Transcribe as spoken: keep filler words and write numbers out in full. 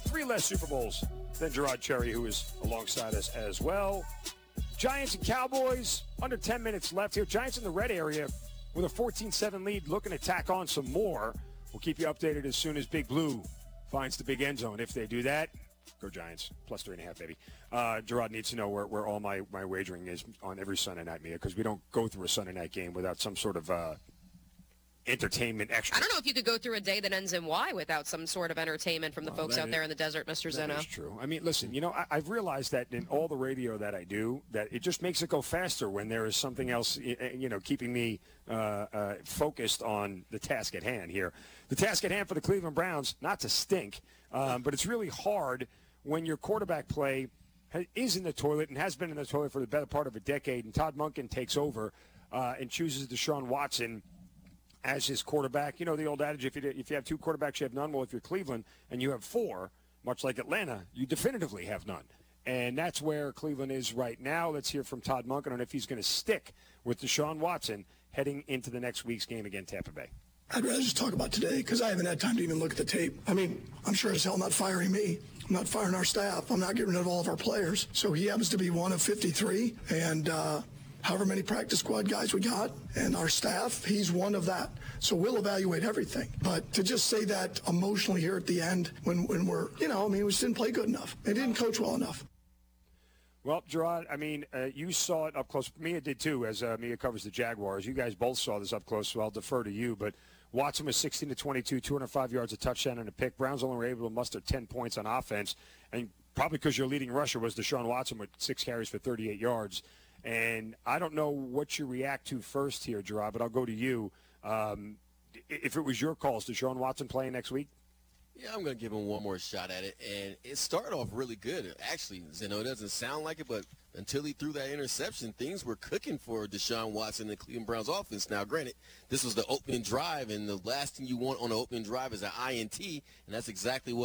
three less Super Bowls than Gerard Cherry, who is alongside us as well. Giants and Cowboys, under ten minutes left here. Giants in the red area with a fourteen seven lead, looking to tack on some more. We'll keep you updated as soon as Big Blue finds the big end zone. If they do that, go Giants. Plus three and a half, baby. Uh, Gerard needs to know where, where all my, my wagering is on every Sunday night, Mia, because we don't go through a Sunday night game without some sort of uh, entertainment extra. I don't know if you could go through a day that ends in Y without some sort of entertainment from the well, folks out is, there in the desert, Mister Zinno. That's true. I mean, listen, you know, I, I've realized that in all the radio that I do, that it just makes it go faster when there is something else, you know, keeping me uh, uh, focused on the task at hand here. The task at hand for the Cleveland Browns, not to stink, um, but it's really hard when your quarterback play is in the toilet and has been in the toilet for the better part of a decade, and Todd Monken takes over uh, and chooses Deshaun Watson as his quarterback. You know the old adage, if you, if you have two quarterbacks, you have none. Well, if you're Cleveland and you have four, much like Atlanta, you definitively have none. And that's where Cleveland is right now. Let's hear from Todd Monken on if he's going to stick with Deshaun Watson heading into the next week's game against Tampa Bay. I'd rather just talk about today because I haven't had time to even look at the tape. I mean, I'm sure as hell not firing me. I'm not firing our staff. I'm not getting rid of all of our players. So he happens to be one of fifty-three, and uh, however many practice squad guys we got, and our staff, he's one of that. So we'll evaluate everything. But to just say that emotionally here at the end when, when we're, you know, I mean, we just didn't play good enough. They didn't coach well enough. Well, Gerard, I mean, uh, you saw it up close. Mia did too, as uh, Mia covers the Jaguars. You guys both saw this up close, so I'll defer to you. But Watson was sixteen to twenty-two, two hundred five yards, a touchdown, and a pick. Browns only were able to muster ten points on offense. And probably because your leading rusher was Deshaun Watson with six carries for thirty-eight yards. And I don't know what you react to first here, Gerard, but I'll go to you. Um, if it was your call, is Deshaun Watson playing next week? Yeah, I'm going to give him one more shot at it. And it started off really good. Actually, Zeno, it doesn't sound like it, but until he threw that interception, things were cooking for Deshaun Watson and the Cleveland Browns offense. Now, granted, this was the opening drive, and the last thing you want on the opening drive is an I N T, and that's exactly what